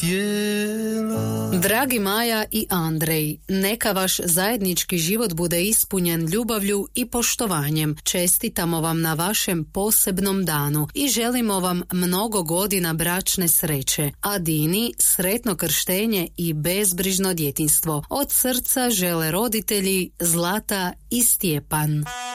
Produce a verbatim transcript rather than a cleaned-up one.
tijela. Dragi Maja i Andrej, neka vaš zajednički život bude ispunjen ljubavlju i poštovanjem. Čestitamo vam na vašem posebnom danu i želimo vam mnogo godina bračne sreće. A Dini sretno krštenje i bezbrižno djetinjstvo. Od srca žele roditelji Zlata i Stjepan.